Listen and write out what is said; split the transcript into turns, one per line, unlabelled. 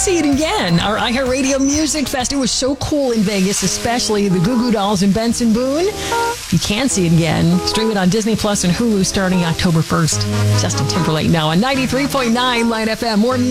see it again. Our iHeartRadio Music Fest. It was so cool in Vegas, especially the Goo Goo Dolls and Benson Boone. You can see it again. Stream it on Disney Plus and Hulu starting October 1st. Justin Timberlake now on 93.9 Light FM. More